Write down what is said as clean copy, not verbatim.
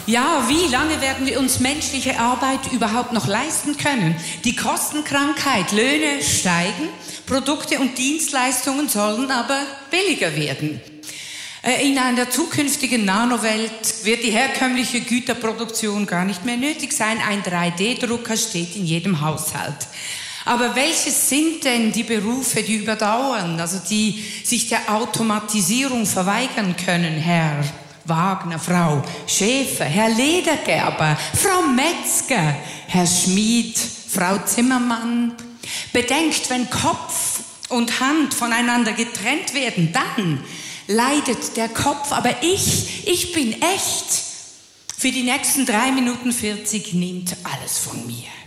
Ja, wie lange werden wir uns menschliche Arbeit überhaupt noch leisten können? Die Kostenkrankheit, Löhne steigen, Produkte und Dienstleistungen sollen aber billiger werden. In einer zukünftigen Nanowelt wird die herkömmliche Güterproduktion gar nicht mehr nötig sein. Ein 3D-Drucker steht in jedem Haushalt. Aber welches sind denn die Berufe, die überdauern, also die sich der Automatisierung verweigern können, Herr Wagner, Frau Schäfer, Herr Ledergerber, Frau Metzger, Herr Schmid, Frau Zimmermann? Bedenkt, wenn Kopf und Hand voneinander getrennt werden, dann leidet der Kopf, aber ich bin echt. Für die nächsten 3 Minuten 40 nimmt alles von mir.